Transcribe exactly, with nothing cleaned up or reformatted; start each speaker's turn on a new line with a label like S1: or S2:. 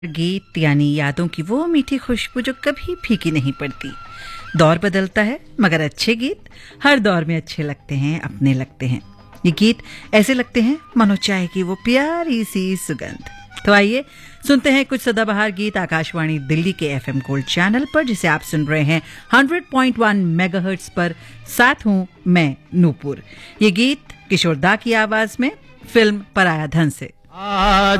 S1: गीत यानी यादों की वो मीठी खुशबू जो कभी फीकी नहीं पड़ती। दौर बदलता है मगर अच्छे गीत हर दौर में अच्छे लगते हैं, अपने लगते हैं। ये गीत ऐसे लगते हैं मानो चाय की वो प्यारी सी सुगंध। तो आइए सुनते हैं कुछ सदाबहार गीत आकाशवाणी दिल्ली के एफएम गोल्ड चैनल पर, जिसे आप सुन रहे हैं सौ पॉइंट एक मेगाहर्ट्ज पर। साथ हूं मैं नूपुर। ये गीत किशोर दा की आवाज में, फिल्म पराया धन से।